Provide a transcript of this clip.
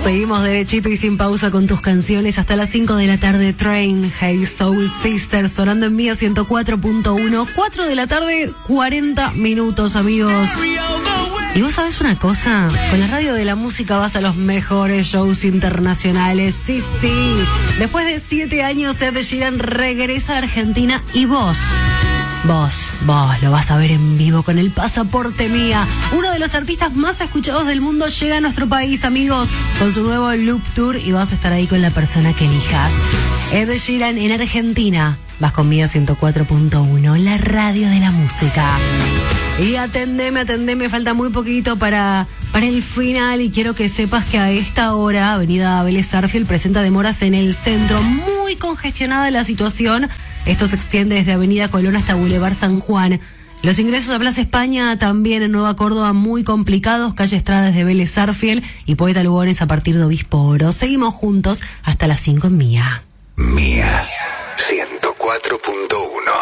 Seguimos derechito y sin pausa con tus canciones hasta las 5 de la tarde. Train, Hey Soul Sister, sonando en Mía 104.1. 4 de la tarde, 40 minutos, amigos. Y vos sabés una cosa, con la radio de la música vas a los mejores shows internacionales. Sí, sí. Después de 7 años, Ed Sheeran regresa a Argentina y vos lo vas a ver en vivo con el Pasaporte Mía. Uno de los artistas más escuchados del mundo llega a nuestro país, amigos, con su nuevo Loop Tour y vas a estar ahí con la persona que elijas. Ed Sheeran en Argentina. Vas con Mía 104.1, la radio de la música. Y atendeme, falta muy poquito para el final y quiero que sepas que a esta hora Avenida Vélez Sarsfield presenta demoras en el centro, muy congestionada la situación. Esto se extiende desde Avenida Colón hasta Boulevard San Juan. Los ingresos a Plaza España también en Nueva Córdoba muy complicados, calle Estrada desde Vélez Sarsfield y Poeta Lugones a partir de Obispo Oro. Seguimos juntos hasta las 5 en Mía. Mía.